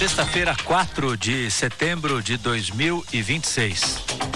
Sexta-feira, 4 de setembro de 2026.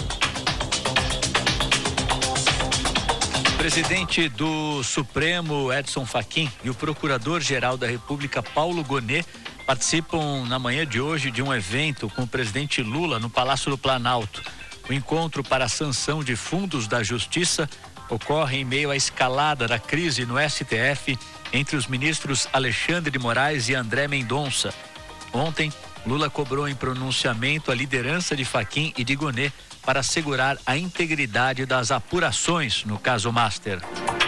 O presidente do Supremo, Edson Fachin, e o procurador-geral da República, Paulo Gonet, participam na manhã de hoje de um evento com o presidente Lula no Palácio do Planalto. O encontro para a sanção de fundos da Justiça ocorre em meio à escalada da crise no STF entre os ministros Alexandre de Moraes e André Mendonça. Ontem, Lula cobrou em pronunciamento a liderança de Fachin e de Gonet para assegurar a integridade das apurações no caso Master.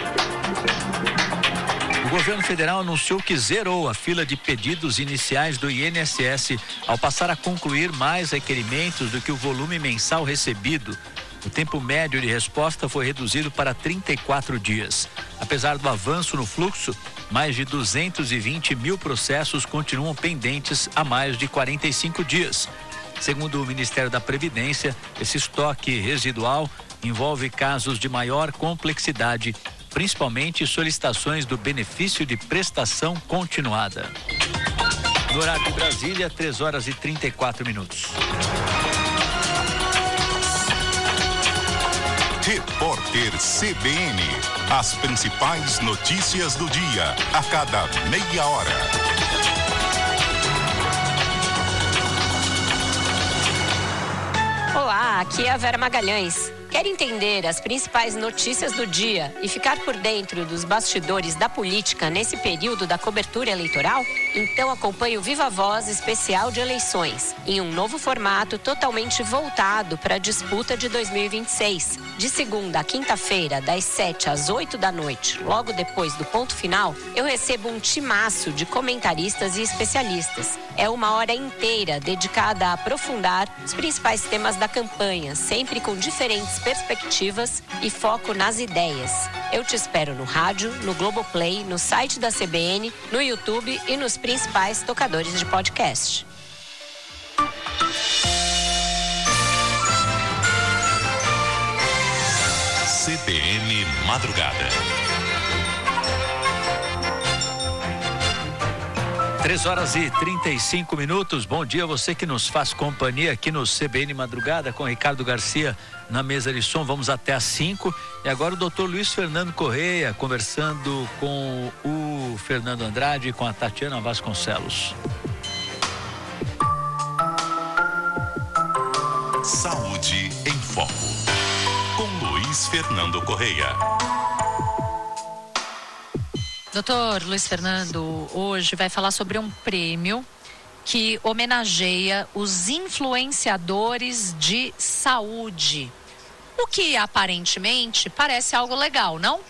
O governo federal anunciou que zerou a fila de pedidos iniciais do INSS ao passar a concluir mais requerimentos do que o volume mensal recebido. O tempo médio de resposta foi reduzido para 34 dias. Apesar do avanço no fluxo, mais de 220 mil processos continuam pendentes há mais de 45 dias. Segundo o Ministério da Previdência, esse estoque residual envolve casos de maior complexidade, principalmente solicitações do benefício de prestação continuada. No horário de Brasília, 3h34. Repórter CBN. As principais notícias do dia, a cada meia hora. Olá, aqui é a Vera Magalhães. Quer entender as principais notícias do dia e ficar por dentro dos bastidores da política nesse período da cobertura eleitoral? Então acompanhe o Viva Voz especial de eleições, em um novo formato totalmente voltado para a disputa de 2026. De segunda a quinta-feira, das 7 às 8 da noite, logo depois do ponto final, eu recebo um timaço de comentaristas e especialistas. É uma hora inteira dedicada a aprofundar os principais temas da campanha, sempre com diferentes perspectivas e foco nas ideias. Eu te espero no rádio, no Globoplay, no site da CBN, no YouTube e nos principais tocadores de podcast. CBN Madrugada. 3h35. Bom dia, você que nos faz companhia aqui no CBN Madrugada com Ricardo Garcia na mesa de som. Vamos até às 5. E agora o doutor Luiz Fernando Correia conversando com o Fernando Andrade e com a Tatiana Vasconcelos. Saúde em Foco, com Luiz Fernando Correia. Doutor Luiz Fernando, hoje vai falar sobre um prêmio que homenageia os influenciadores de saúde. O que aparentemente parece algo legal, não?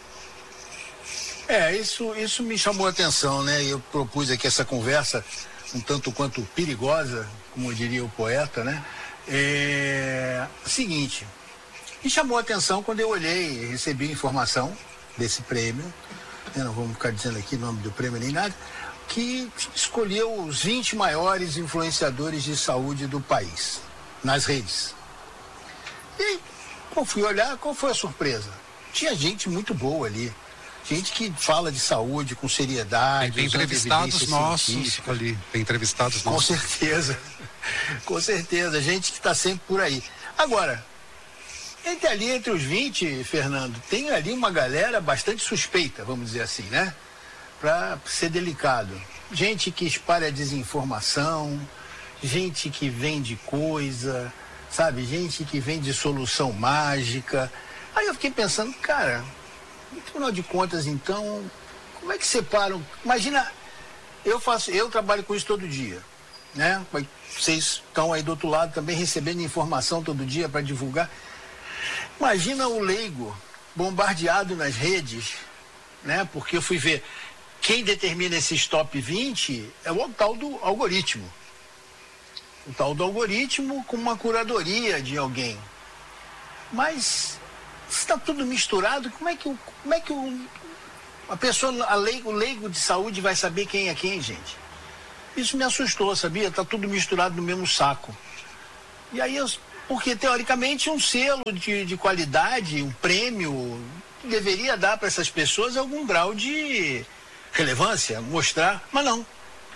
Isso me chamou a atenção, né? Eu propus aqui essa conversa um tanto quanto perigosa, como diria o poeta, né? Seguinte, me chamou a atenção quando eu olhei, recebi informação desse prêmio, não vamos ficar dizendo aqui o nome do prêmio nem nada, que escolheu os 20 maiores influenciadores de saúde do país, nas redes. E quando fui olhar, qual foi a surpresa? Tinha gente muito boa ali, gente que fala de saúde com seriedade. Tem entrevistados nossos ali, tem entrevistados nossos. Com certeza, gente que está sempre por aí. Agora, entre os 20, Fernando, tem ali uma galera bastante suspeita, vamos dizer assim, né? Para ser delicado. Gente que espalha desinformação, gente que vende coisa, sabe? Gente que vende solução mágica. Aí eu fiquei pensando, cara, no final de contas, então, como é que separam? Imagina, eu trabalho com isso todo dia, né? Vocês estão aí do outro lado também recebendo informação todo dia para divulgar. Imagina o leigo bombardeado nas redes, né? Porque eu fui ver, quem determina esses top 20 é o tal do algoritmo. O tal do algoritmo com uma curadoria de alguém. Mas está tudo misturado, como é que a pessoa, o leigo de saúde vai saber quem é quem, gente? Isso me assustou, sabia? Está tudo misturado no mesmo saco. E aí, porque teoricamente um selo de qualidade, um prêmio, deveria dar para essas pessoas algum grau de relevância, mostrar, mas não.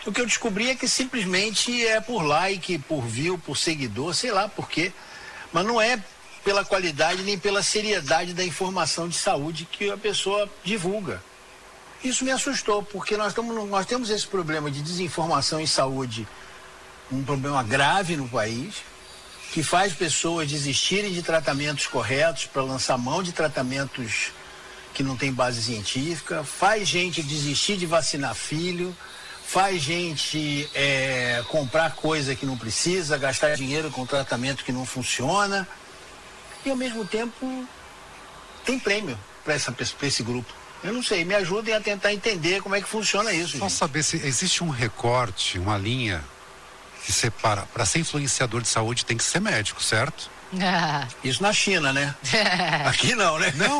O que eu descobri é que simplesmente é por like, por view, por seguidor, sei lá por quê. Mas não é pela qualidade nem pela seriedade da informação de saúde que a pessoa divulga. Isso me assustou, porque nós temos esse problema de desinformação em saúde, um problema grave no país, que faz pessoas desistirem de tratamentos corretos para lançar mão de tratamentos que não têm base científica, faz gente desistir de vacinar filho, faz gente comprar coisa que não precisa, gastar dinheiro com tratamento que não funciona. E, ao mesmo tempo, tem prêmio para esse grupo. Eu não sei, me ajudem a tentar entender como é que funciona isso. Só saber se existe um recorte, uma linha que separa. Para ser influenciador de saúde tem que ser médico, certo? Isso na China, né? Aqui não, né? Não.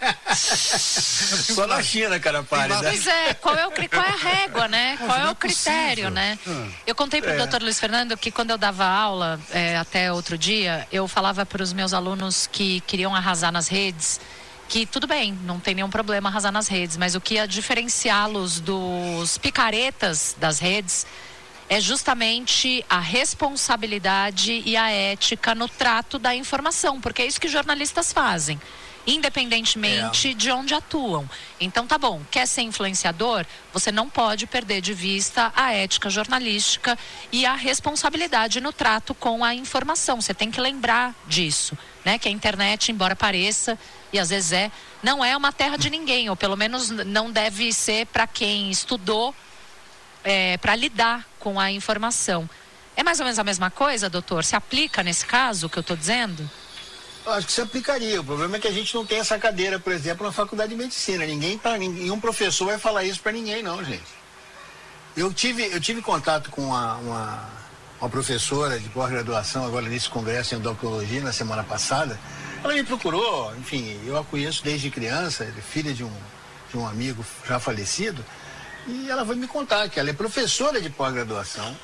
Só na China, cara, pare. Pois é, qual é a régua, né? Qual é o critério, né? Eu contei para o Dr. Luiz Fernando que quando eu dava aula, até outro dia, eu falava para os meus alunos que queriam arrasar nas redes, que tudo bem, não tem nenhum problema arrasar nas redes, mas o que ia diferenciá-los dos picaretas das redes é justamente a responsabilidade e a ética no trato da informação, porque é isso que jornalistas fazem, independentemente de onde atuam. Então tá bom, quer ser influenciador? Você não pode perder de vista a ética jornalística e a responsabilidade no trato com a informação. Você tem que lembrar disso, né? Que a internet, embora pareça, e às vezes não é uma terra de ninguém, ou pelo menos não deve ser para quem estudou para lidar com a informação. É mais ou menos a mesma coisa, doutor? Se aplica nesse caso que eu estou dizendo? Eu acho que se aplicaria. O problema é que a gente não tem essa cadeira, por exemplo, na faculdade de medicina. Nenhum professor vai falar isso para ninguém, não, gente. Eu tive contato com uma professora de pós-graduação, agora nesse congresso em endocrinologia, na semana passada. Ela me procurou, enfim, eu a conheço desde criança, filha de um amigo já falecido. E ela vai me contar que ela é professora de pós-graduação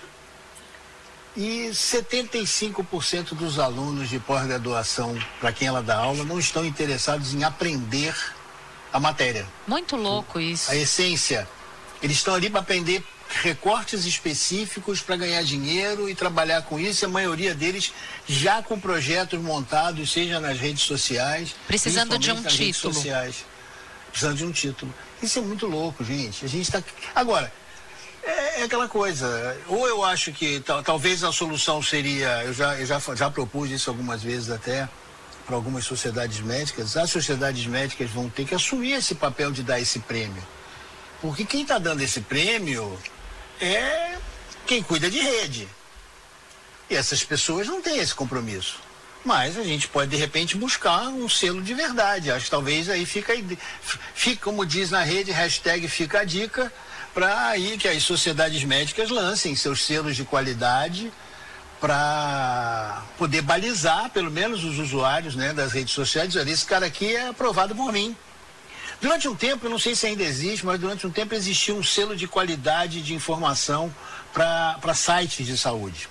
e 75% dos alunos de pós-graduação para quem ela dá aula não estão interessados em aprender a matéria. Muito louco isso. A essência. Eles estão ali para aprender recortes específicos para ganhar dinheiro e trabalhar com isso. A maioria deles já com projetos montados, seja nas redes sociais. Precisando de um título. Precisando de um título. Isso é muito louco, gente. A gente está... Agora, é aquela coisa. Ou eu acho que talvez a solução seria... Eu já propus isso algumas vezes até para algumas sociedades médicas. As sociedades médicas vão ter que assumir esse papel de dar esse prêmio. Porque quem está dando esse prêmio é quem cuida de rede. E essas pessoas não têm esse compromisso. Mas a gente pode, de repente, buscar um selo de verdade. Acho que talvez aí fica, como diz na rede, hashtag fica a dica, para aí que as sociedades médicas lancem seus selos de qualidade para poder balizar, pelo menos, os usuários, né, das redes sociais. Olha, esse cara aqui é aprovado por mim. Durante um tempo, eu não sei se ainda existe, mas durante um tempo existia um selo de qualidade de informação para sites de saúde.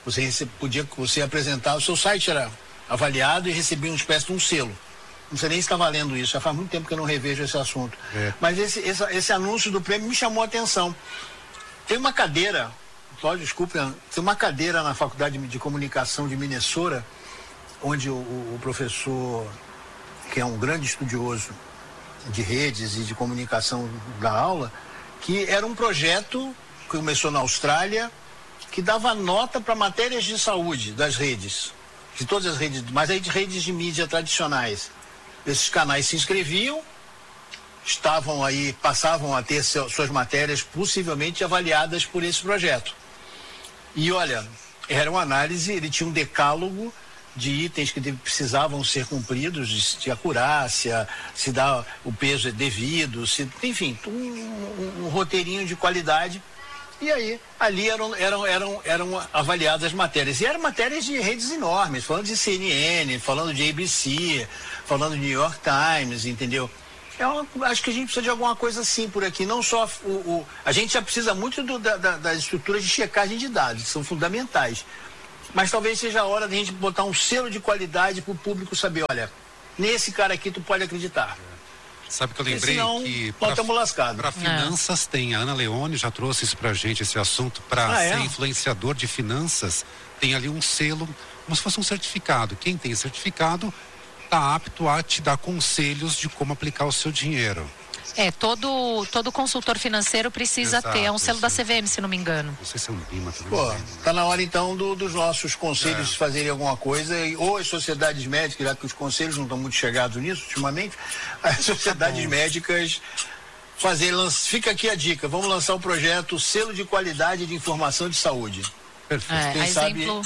Você apresentar, o seu site era avaliado e recebia uma espécie de um selo. Não sei nem se está valendo isso, já faz muito tempo que eu não revejo esse assunto. Mas esse anúncio do prêmio me chamou a atenção. Tem uma cadeira, tem uma cadeira na Faculdade de Comunicação de Minnesota, onde o professor, que é um grande estudioso de redes e de comunicação da aula, que era um projeto que começou na Austrália, que dava nota para matérias de saúde das redes, de todas as redes, mas aí de redes de mídia tradicionais. Esses canais se inscreviam, passavam a ter suas matérias possivelmente avaliadas por esse projeto. E olha, era uma análise, ele tinha um decálogo de itens que precisavam ser cumpridos, de acurácia, se dá o peso devido, enfim, um roteirinho de qualidade. E aí, ali eram avaliadas as matérias. E eram matérias de redes enormes, falando de CNN, falando de ABC, falando de New York Times, entendeu? Acho que a gente precisa de alguma coisa assim por aqui. Não só a gente já precisa muito das estruturas de checagem de dados, que são fundamentais. Mas talvez seja a hora de a gente botar um selo de qualidade para o público saber, olha, nesse cara aqui tu pode acreditar. Sabe que eu lembrei senão, que nós estamos lascados. Para finanças tem, a Ana Leone já trouxe isso pra gente, esse assunto, para ser influenciador de finanças, tem ali um selo, como se fosse um certificado. Quem tem certificado está apto a te dar conselhos de como aplicar o seu dinheiro. Todo consultor financeiro precisa ter, é um selo da CVM, se não me engano. Não sei se é um BIMA também. Pô, tá na hora então dos nossos conselhos fazerem alguma coisa, ou as sociedades médicas, já que os conselhos não estão muito chegados nisso ultimamente, as sociedades médicas fica aqui a dica, vamos lançar um projeto Selo de Qualidade de Informação de Saúde. Perfeito.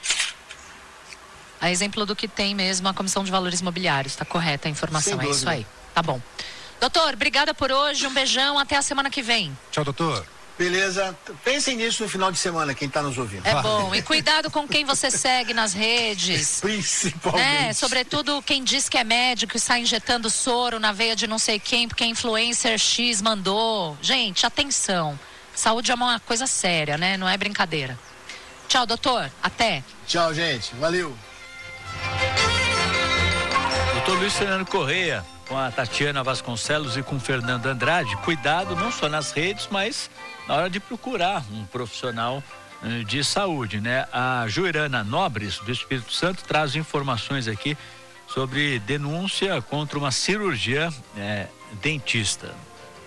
A exemplo do que tem mesmo a Comissão de Valores Mobiliários, tá correta a informação, é isso aí. Tá bom. Doutor, obrigada por hoje, um beijão, até a semana que vem. Tchau, doutor. Beleza, pensem nisso no final de semana, quem está nos ouvindo. É bom, e cuidado com quem você segue nas redes. Principalmente. Sobretudo quem diz que é médico e sai injetando soro na veia de não sei quem, porque a influencer X mandou. Gente, atenção, saúde é uma coisa séria, né? Não é brincadeira. Tchau, doutor, até. Tchau, gente, valeu. Doutor Luiz Fernando Correia, com a Tatiana Vasconcelos e com o Fernando Andrade, cuidado não só nas redes, mas na hora de procurar um profissional de saúde, né? A Joirana Nobres, do Espírito Santo, traz informações aqui sobre denúncia contra uma cirurgia dentista.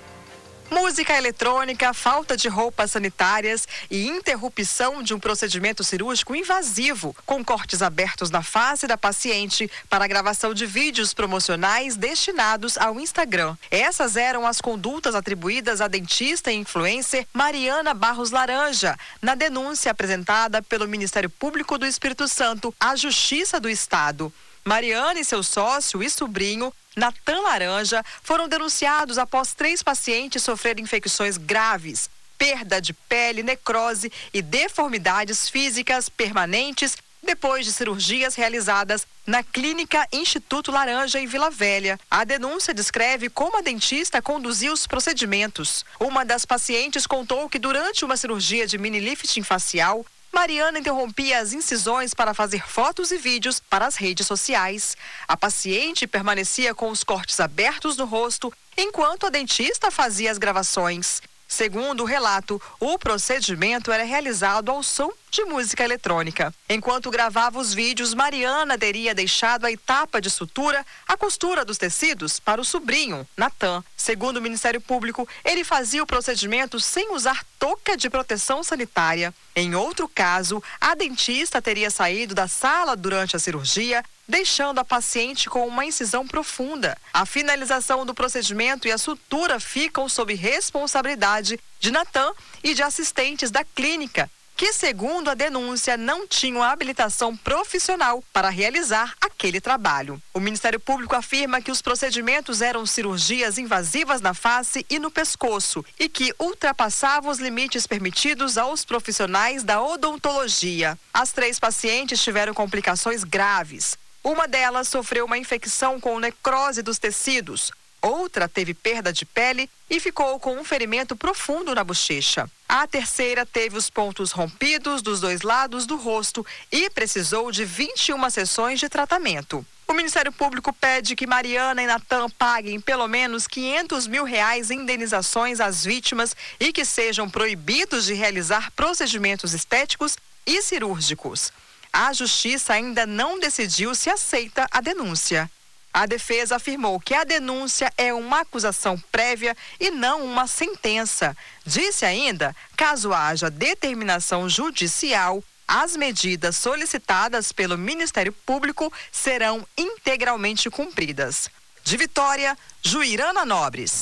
Música eletrônica, falta de roupas sanitárias e interrupção de um procedimento cirúrgico invasivo, com cortes abertos na face da paciente para a gravação de vídeos promocionais destinados ao Instagram. Essas eram as condutas atribuídas à dentista e influencer Mariana Barros Laranja, na denúncia apresentada pelo Ministério Público do Espírito Santo à Justiça do Estado. Mariana e seu sócio e sobrinho, Natan Laranja, foram denunciados após 3 pacientes sofrerem infecções graves, perda de pele, necrose e deformidades físicas permanentes depois de cirurgias realizadas na Clínica Instituto Laranja em Vila Velha. A denúncia descreve como a dentista conduziu os procedimentos. Uma das pacientes contou que durante uma cirurgia de mini lifting facial, Mariana interrompia as incisões para fazer fotos e vídeos para as redes sociais. A paciente permanecia com os cortes abertos no rosto, enquanto a dentista fazia as gravações. Segundo o relato, o procedimento era realizado ao som de música eletrônica. Enquanto gravava os vídeos, Mariana teria deixado a etapa de sutura, a costura dos tecidos, para o sobrinho, Natan. Segundo o Ministério Público, ele fazia o procedimento sem usar touca de proteção sanitária. Em outro caso, a dentista teria saído da sala durante a cirurgia, deixando a paciente com uma incisão profunda. A finalização do procedimento e a sutura ficam sob responsabilidade de Natan e de assistentes da clínica, que, segundo a denúncia, não tinham habilitação profissional para realizar aquele trabalho. O Ministério Público afirma que os procedimentos eram cirurgias invasivas na face e no pescoço e que ultrapassavam os limites permitidos aos profissionais da odontologia. As 3 pacientes tiveram complicações graves. Uma delas sofreu uma infecção com necrose dos tecidos. Outra teve perda de pele e ficou com um ferimento profundo na bochecha. A terceira teve os pontos rompidos dos 2 lados do rosto e precisou de 21 sessões de tratamento. O Ministério Público pede que Mariana e Natan paguem pelo menos R$500 mil em indenizações às vítimas e que sejam proibidos de realizar procedimentos estéticos e cirúrgicos. A Justiça ainda não decidiu se aceita a denúncia. A defesa afirmou que a denúncia é uma acusação prévia e não uma sentença. Disse ainda, caso haja determinação judicial, as medidas solicitadas pelo Ministério Público serão integralmente cumpridas. De Vitória, Joirana Nobres.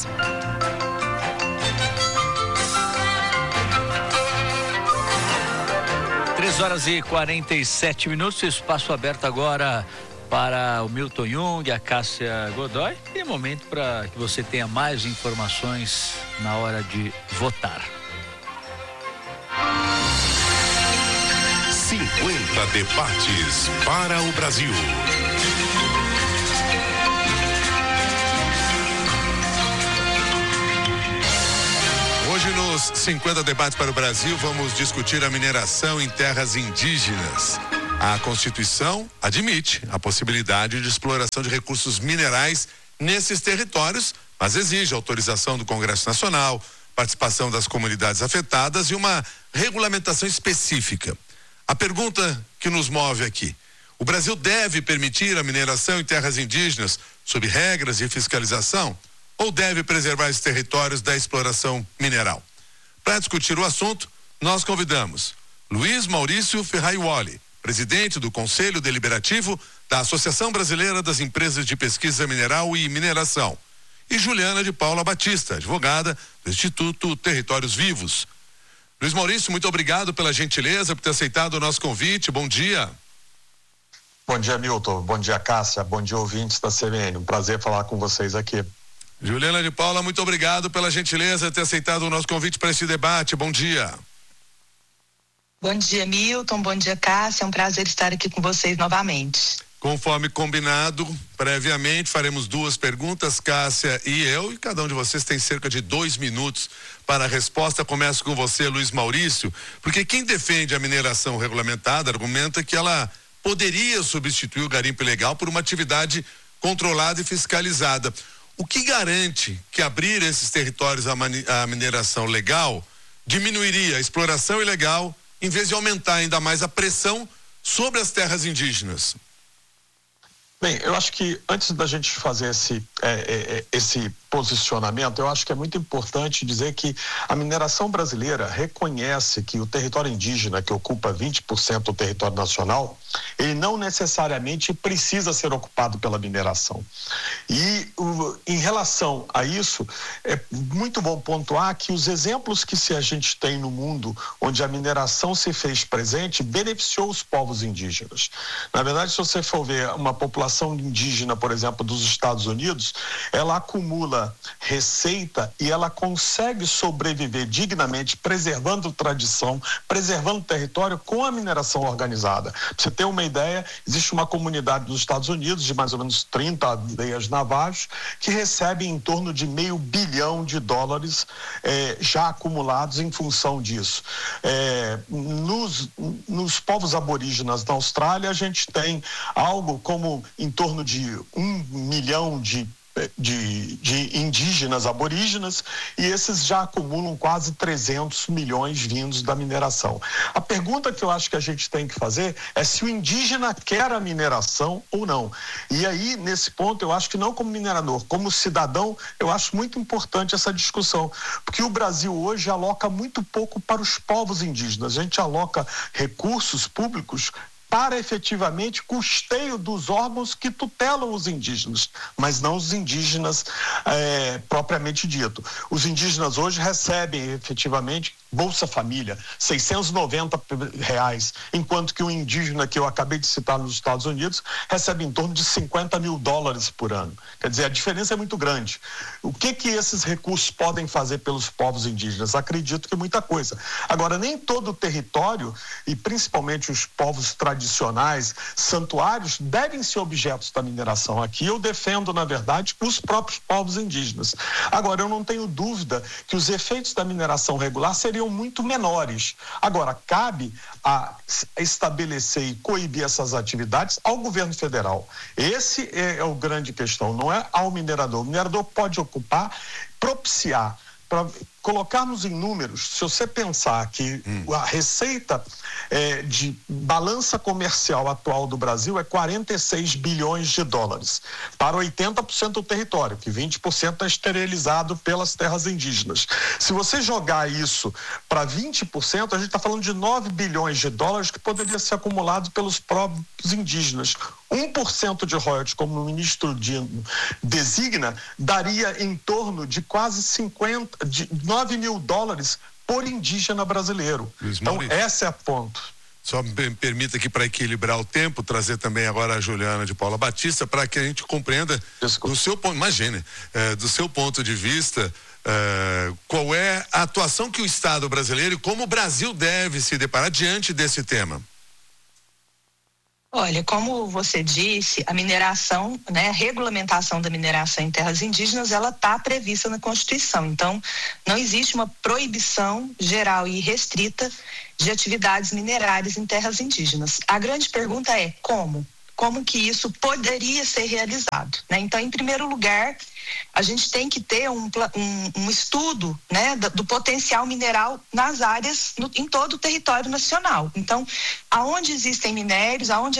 3h47, espaço aberto agora para o Milton Jung, a Cássia Godoy. E é momento para que você tenha mais informações na hora de votar. 50 debates para o Brasil. Hoje nos 50 debates para o Brasil vamos discutir a mineração em terras indígenas. A Constituição admite a possibilidade de exploração de recursos minerais nesses territórios, mas exige autorização do Congresso Nacional, participação das comunidades afetadas e uma regulamentação específica. A pergunta que nos move aqui: o Brasil deve permitir a mineração em terras indígenas sob regras de fiscalização ou deve preservar esses territórios da exploração mineral? Para discutir o assunto, nós convidamos Luiz Maurício Ferraiuoli, presidente do Conselho Deliberativo da Associação Brasileira das Empresas de Pesquisa Mineral e Mineração, e Juliana de Paula Batista, advogada do Instituto Territórios Vivos. Luiz Maurício, muito obrigado pela gentileza por ter aceitado o nosso convite. Bom dia. Bom dia, Milton. Bom dia, Cássia. Bom dia, ouvintes da CBN. Um prazer falar com vocês aqui. Juliana de Paula, muito obrigado pela gentileza de ter aceitado o nosso convite para esse debate. Bom dia. Bom dia, Milton. Bom dia, Cássia. É um prazer estar aqui com vocês novamente. Conforme combinado, previamente, faremos 2 perguntas, Cássia e eu, e cada um de vocês tem cerca de 2 minutos para a resposta. Começo com você, Luiz Maurício, porque quem defende a mineração regulamentada argumenta que ela poderia substituir o garimpo ilegal por uma atividade controlada e fiscalizada. O que garante que abrir esses territórios à mineração legal diminuiria a exploração ilegal, em vez de aumentar ainda mais a pressão sobre as terras indígenas? Bem, eu acho que antes da gente fazer esse posicionamento, eu acho que é muito importante dizer que a mineração brasileira reconhece que o território indígena, que ocupa 20% do território nacional, ele não necessariamente precisa ser ocupado pela mineração. E em relação a isso, é muito bom pontuar que os exemplos que a gente tem no mundo onde a mineração se fez presente beneficiou os povos indígenas. Na verdade, se você for ver uma população indígena, por exemplo, dos Estados Unidos, ela acumula receita e ela consegue sobreviver dignamente, preservando tradição, preservando território com a mineração organizada. Pra você ter uma ideia, existe uma comunidade dos Estados Unidos de mais ou menos 30 aldeias navajos que recebe em torno de $500 bilhão já acumulados em função disso. Nos povos aborígenas da Austrália, a gente tem algo como em torno de 1 milhão de indígenas aborígenas, e esses já acumulam quase 300 milhões vindos da mineração. A pergunta que eu acho que a gente tem que fazer é se o indígena quer a mineração ou não. E aí, nesse ponto, eu acho que não como minerador, como cidadão, eu acho muito importante essa discussão, porque o Brasil hoje aloca muito pouco para os povos indígenas. A gente aloca recursos públicos para efetivamente custeio dos órgãos que tutelam os indígenas, mas não os indígenas propriamente dito. Os indígenas hoje recebem efetivamente Bolsa Família, R$690, enquanto que o indígena que eu acabei de citar nos Estados Unidos recebe em torno de $50 mil por ano. Quer dizer, a diferença é muito grande. O que esses recursos podem fazer pelos povos indígenas? Acredito que muita coisa. Agora, nem todo o território, e principalmente os povos tradicionais, santuários, devem ser objetos da mineração. Aqui eu defendo, na verdade, os próprios povos indígenas. Agora, eu não tenho dúvida que os efeitos da mineração regular seriam muito menores. Agora, cabe a estabelecer e coibir essas atividades ao governo federal. Esse é o grande questão, não é ao minerador. O minerador pode ocupar, propiciar, para colocarmos em números. Se você pensar que a receita de balança comercial atual do Brasil é $46 bilhões para 80% do território, que 20% é esterilizado pelas terras indígenas. Se você jogar isso para 20%, a gente está falando de $9 bilhões que poderia ser acumulado pelos próprios indígenas. 1% de royalties, como o ministro Dino designa, daria em torno de quase $9 mil por indígena brasileiro. Então, esse é o ponto. Só me permita aqui, para equilibrar o tempo, trazer também agora a Juliana de Paula Batista, para que a gente compreenda do seu ponto, do seu ponto de vista, qual é a atuação que o Estado brasileiro e como o Brasil deve se deparar diante desse tema. Olha, como você disse, a mineração, a regulamentação da mineração em terras indígenas, ela está prevista na Constituição. Então, não existe uma proibição geral e restrita de atividades minerárias em terras indígenas. A grande pergunta é como? como que isso poderia ser realizado, né? Então, em primeiro lugar, a gente tem que ter um estudo, né, do potencial mineral nas áreas, em todo o território nacional. Então, aonde existem minérios, aonde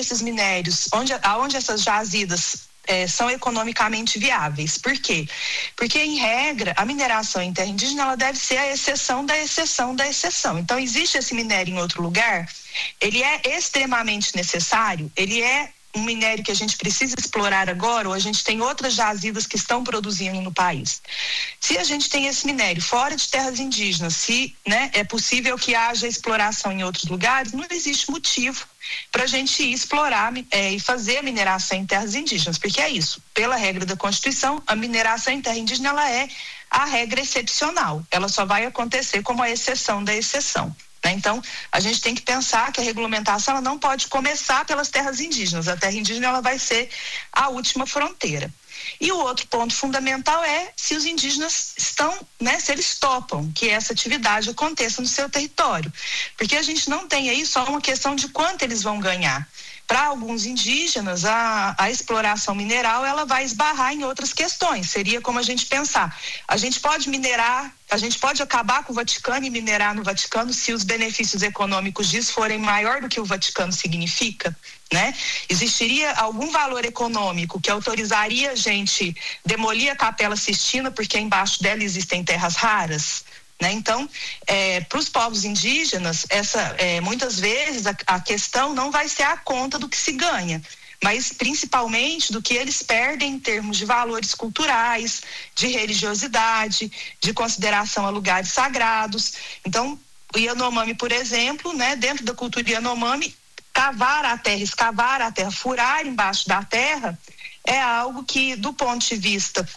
essas jazidas são economicamente viáveis. Por quê? Porque, em regra, a mineração em terra indígena ela deve ser a exceção da exceção da exceção. Então, existe esse minério em outro lugar, ele é extremamente necessário, ele é um minério que a gente precisa explorar agora, ou a gente tem outras jazidas que estão produzindo no país. Se a gente tem esse minério fora de terras indígenas, se, né, é possível que haja exploração em outros lugares, não existe motivo para a gente ir explorar e fazer a mineração em terras indígenas, porque é isso. Pela regra da Constituição, a mineração em terra indígena ela é a regra excepcional. Ela só vai acontecer como a exceção da exceção. Então, a gente tem que pensar que a regulamentação ela não pode começar pelas terras indígenas. A terra indígena ela vai ser a última fronteira. E o outro ponto fundamental é se os indígenas estão, né, se eles topam que essa atividade aconteça no seu território. Porque a gente não tem aí só uma questão de quanto eles vão ganhar. Para alguns indígenas, a exploração mineral ela vai esbarrar em outras questões. Seria como a gente pensar, a gente pode minerar, a gente pode acabar com o Vaticano e minerar no Vaticano se os benefícios econômicos disso forem maior do que o Vaticano significa, né? Existiria algum valor econômico que autorizaria a gente demolir a Capela Sistina porque embaixo dela existem terras raras? Né? Então, para os povos indígenas, muitas vezes a questão não vai ser a conta do que se ganha, mas principalmente do que eles perdem em termos de valores culturais, de religiosidade, de consideração a lugares sagrados. Então, o Yanomami, por exemplo, né, dentro da cultura Yanomami, cavar a terra, escavar a terra, furar embaixo da terra, é algo que, do ponto de vista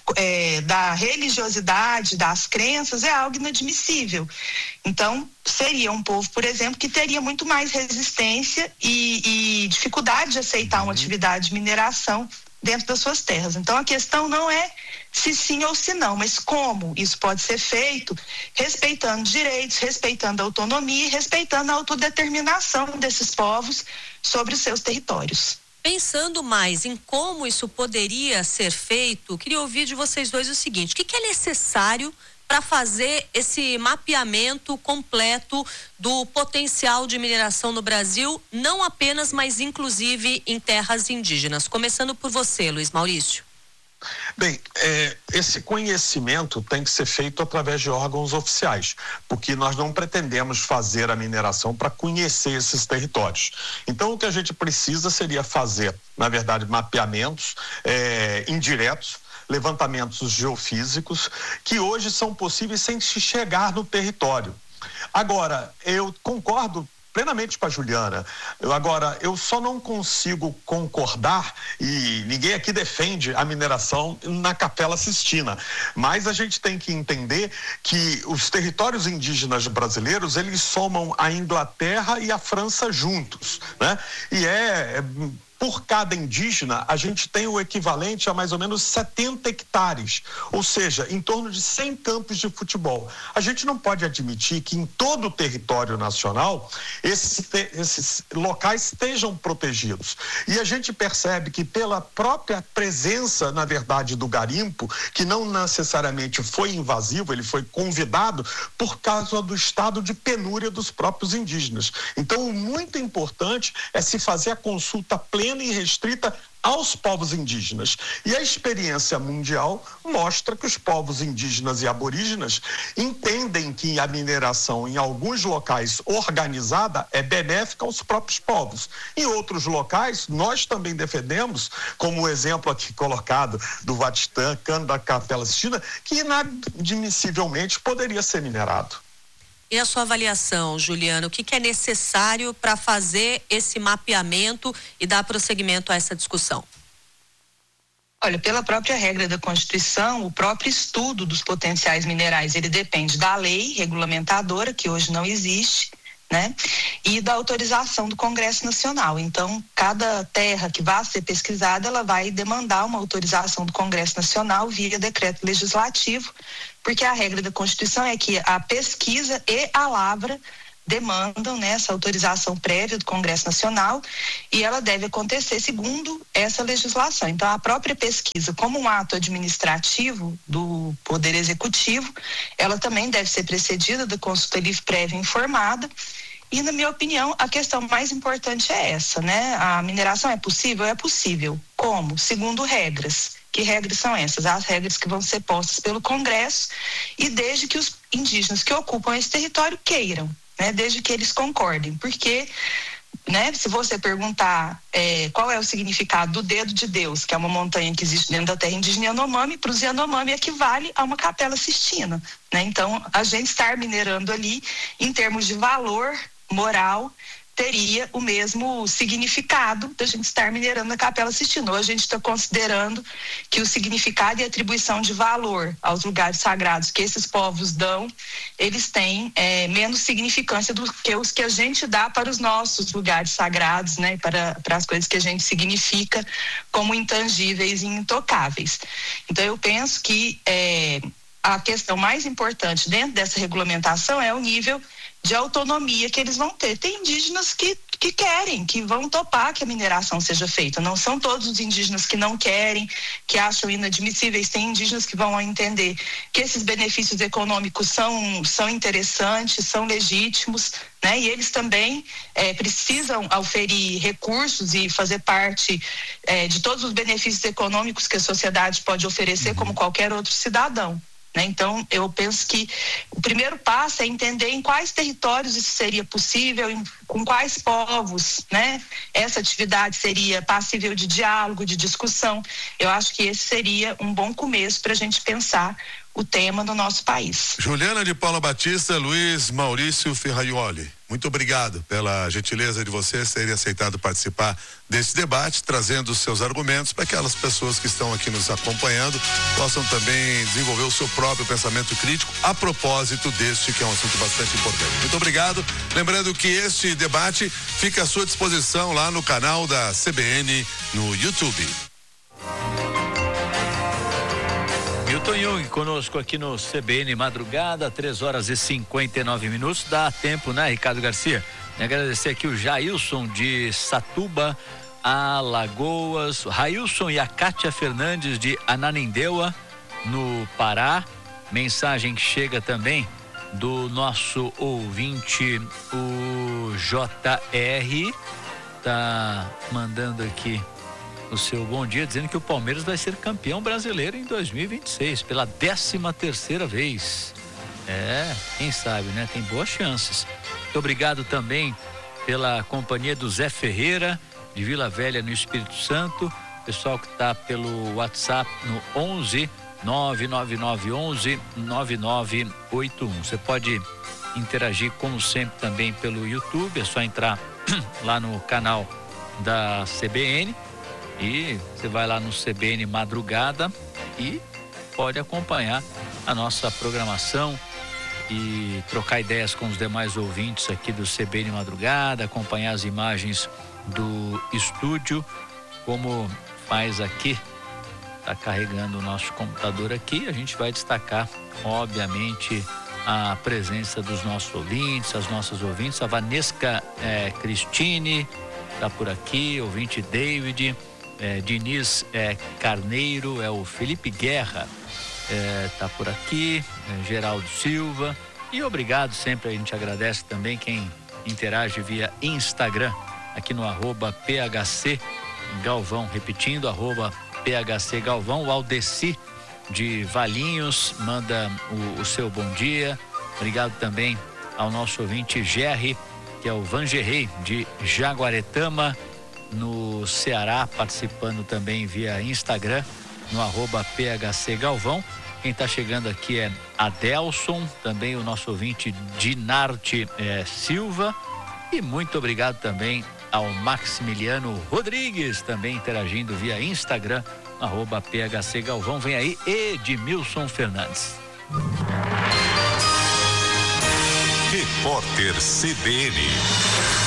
da religiosidade, das crenças, é algo inadmissível. Então, seria um povo, por exemplo, que teria muito mais resistência e dificuldade de aceitar uma atividade de mineração dentro das suas terras. Então, a questão não é se sim ou se não, mas como isso pode ser feito, respeitando direitos, respeitando a autonomia e respeitando a autodeterminação desses povos sobre os seus territórios. Pensando mais em como isso poderia ser feito, queria ouvir de vocês dois o seguinte: o que é necessário para fazer esse mapeamento completo do potencial de mineração no Brasil, não apenas, mas inclusive em terras indígenas? Começando por você, Luiz Maurício. Bem, esse conhecimento tem que ser feito através de órgãos oficiais, porque nós não pretendemos fazer a mineração para conhecer esses territórios. Então, o que a gente precisa seria fazer, na verdade, mapeamentos indiretos, levantamentos geofísicos, que hoje são possíveis sem se chegar no território. Agora, eu concordo plenamente com a Juliana. Eu só não consigo concordar, e ninguém aqui defende a mineração na Capela Sistina, mas a gente tem que entender que os territórios indígenas brasileiros, eles somam a Inglaterra e a França juntos, né? E por cada indígena, a gente tem o equivalente a mais ou menos 70 hectares, ou seja, em torno de 100 campos de futebol. A gente não pode admitir que em todo o território nacional esses locais estejam protegidos. E a gente percebe que pela própria presença, na verdade, do garimpo, que não necessariamente foi invasivo, ele foi convidado por causa do estado de penúria dos próprios indígenas. Então, o muito importante é se fazer a consulta plena e restrita aos povos indígenas. E a experiência mundial mostra que os povos indígenas e aborígenas entendem que a mineração em alguns locais organizada é benéfica aos próprios povos. Em outros locais, nós também defendemos, como o exemplo aqui colocado do Vaticano, da Capela Sistina, que inadmissivelmente poderia ser minerado. E a sua avaliação, Juliana, o que é necessário para fazer esse mapeamento e dar prosseguimento a essa discussão? Olha, pela própria regra da Constituição, o próprio estudo dos potenciais minerais, ele depende da lei regulamentadora, que hoje não existe, né? E da autorização do Congresso Nacional. Então, cada terra que vá ser pesquisada, ela vai demandar uma autorização do Congresso Nacional via decreto legislativo, porque a regra da Constituição é que a pesquisa e a lavra demandam, né, essa autorização prévia do Congresso Nacional, e ela deve acontecer segundo essa legislação. Então, a própria pesquisa, como um ato administrativo do Poder Executivo, ela também deve ser precedida da consulta livre prévia informada. E, na minha opinião, a questão mais importante é essa, né? A mineração é possível? É possível. Como? Segundo regras. Que regras são essas? As regras que vão ser postas pelo Congresso, e desde que os indígenas que ocupam esse território queiram, né? Desde que eles concordem. Porque, né, se você perguntar qual é o significado do Dedo de Deus, que é uma montanha que existe dentro da terra indígena Yanomami, para os Yanomami equivale a uma Capela Sistina, né? Então, a gente estar minerando ali, em termos de valor moral, teria o mesmo significado da gente estar minerando na Capela Sistina. Ou a gente está considerando que o significado e atribuição de valor aos lugares sagrados que esses povos dão, eles têm menos significância do que os que a gente dá para os nossos lugares sagrados, né? Para as coisas que a gente significa como intangíveis e intocáveis. Então, eu penso que a questão mais importante dentro dessa regulamentação é o nível de autonomia que eles vão ter. Tem indígenas que querem, que vão topar que a mineração seja feita. Não são todos os indígenas que não querem, que acham inadmissíveis. Tem indígenas que vão entender que esses benefícios econômicos são interessantes, são legítimos, né? E eles também precisam oferir recursos e fazer parte de todos os benefícios econômicos que a sociedade pode oferecer, como qualquer outro cidadão. Então, eu penso que o primeiro passo é entender em quais territórios isso seria possível, com quais povos, né? Essa atividade seria passível de diálogo, de discussão. Eu acho que esse seria um bom começo para a gente pensar o tema no nosso país. Juliana de Paula Batista, Luiz Maurício Ferraioli, muito obrigado pela gentileza de vocês terem aceitado participar desse debate, trazendo os seus argumentos para que aquelas pessoas que estão aqui nos acompanhando possam também desenvolver o seu próprio pensamento crítico a propósito deste que é um assunto bastante importante. Muito obrigado. Lembrando que este debate fica à sua disposição lá no canal da CBN no YouTube. Milton Jung conosco aqui no CBN Madrugada, 3h59. Dá tempo, né, Ricardo Garcia? Agradecer aqui o Jailson de Satuba, Alagoas, Railson e a Kátia Fernandes de Ananindeua, no Pará. Mensagem que chega também do nosso ouvinte, o JR, tá mandando aqui o seu bom dia, dizendo que o Palmeiras vai ser campeão brasileiro em 2026, pela 13ª vez. Quem sabe, né? Tem boas chances. Muito obrigado também pela companhia do Zé Ferreira, de Vila Velha, no Espírito Santo. Pessoal que está pelo WhatsApp no 11 99911 9981. Você pode interagir, como sempre, também pelo YouTube. É só entrar lá no canal da CBN. E você vai lá no CBN Madrugada e pode acompanhar a nossa programação e trocar ideias com os demais ouvintes aqui do CBN Madrugada, acompanhar as imagens do estúdio, como faz aqui. Está carregando o nosso computador aqui. A gente vai destacar, obviamente, a presença dos nossos ouvintes, as nossas ouvintes. A Vanesca Cristine está por aqui, ouvinte David. Diniz Carneiro, o Felipe Guerra tá por aqui, Geraldo Silva, e obrigado sempre, a gente agradece também quem interage via Instagram, aqui no @PHC Galvão, repetindo, @PHC Galvão. O Aldeci de Valinhos manda o seu bom dia. Obrigado também ao nosso ouvinte Gerry, que é o Vangerrey de Jaguaretama, no Ceará, participando também via Instagram, no @PHC Galvão. Quem está chegando aqui é Adelson, também o nosso ouvinte Dinarte Silva, e muito obrigado também ao Maximiliano Rodrigues, também interagindo via Instagram, no @PHC Galvão. Vem aí Edmilson Fernandes. Repórter CBN.